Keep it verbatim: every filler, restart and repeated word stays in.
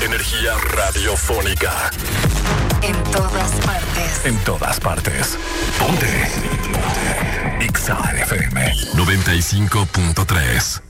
energía radiofónica. En todas partes. En todas partes. Ponte. Ponte. Exa F M noventa y cinco punto tres.